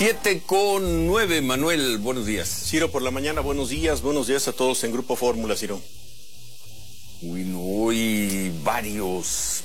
7:09, Manuel, buenos días. Ciro, por la mañana, buenos días a todos en Grupo Fórmula, Ciro. Hoy varios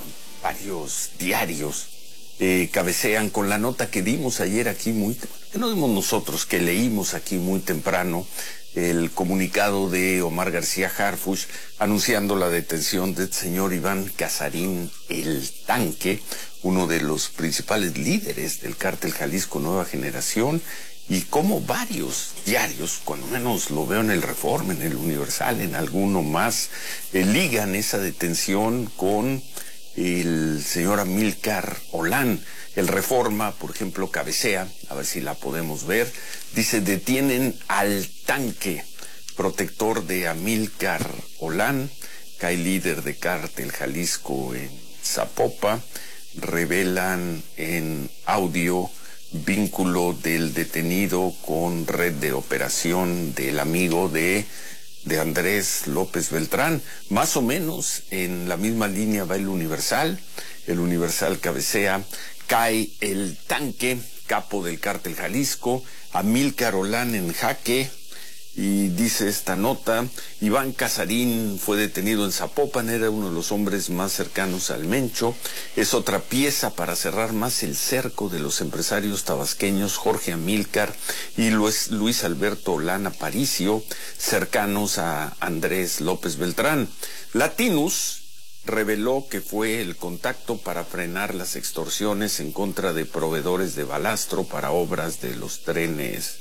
diarios cabecean con la nota que dimos ayer aquí que no dimos nosotros, que leímos aquí muy temprano, el comunicado de Omar García Harfuch anunciando la detención del señor Iván Casarín el Tanque, uno de los principales líderes del cártel Jalisco Nueva Generación, y como varios diarios, cuando menos lo veo en el Reforma, en el Universal, en alguno más, ligan esa detención con el señor Amílcar Olán. El Reforma, por ejemplo, cabecea, a ver si la podemos ver, dice: detienen al Tanque, protector de Amílcar Olán, cae líder de cártel Jalisco en Zapopan, revelan en audio vínculo del detenido con red de operación del amigo de Andrés López Beltrán. Más o menos en la misma línea va el Universal. El Universal cabecea: cae el Tanque, capo del cártel Jalisco, Amílcar Olán en jaque. Y dice esta nota: Iván Casarín fue detenido en Zapopan, era uno de los hombres más cercanos al Mencho. Es otra pieza para cerrar más el cerco de los empresarios tabasqueños Jorge Amílcar y Luis Alberto Olán Aparicio, cercanos a Andrés López Beltrán. Latinus reveló que fue el contacto para frenar las extorsiones en contra de proveedores de balastro para obras de los trenes,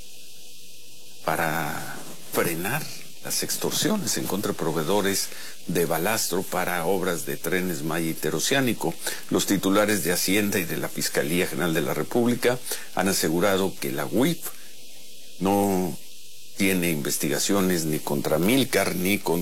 para frenar las extorsiones en contra de proveedores de balastro para obras de trenes Maya Interoceánico. Los titulares de Hacienda y de la Fiscalía General de la República han asegurado que la UIF no tiene investigaciones ni contra Amílcar ni contra